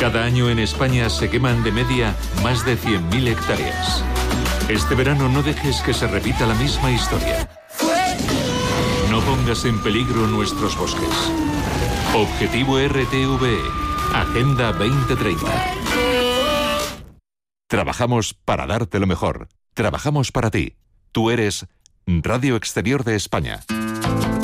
Cada año en España se queman de media más de 100.000 hectáreas. Este verano no dejes que se repita la misma historia. No pongas en peligro nuestros bosques. Objetivo RTVE, Agenda 2030. Trabajamos para darte lo mejor. Trabajamos para ti. Tú eres Radio Exterior de España.